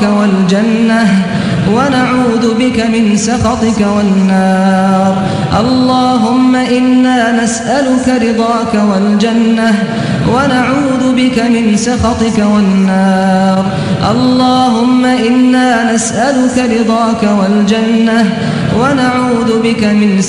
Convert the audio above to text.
رضاك والجنة ونعوذ بك من سخطك والنار. اللهم إنا نسألك رضاك والجنة ونعوذ بك من سخطك والنار. اللهم إنا نسألك رضاك والجنة ونعوذ بك من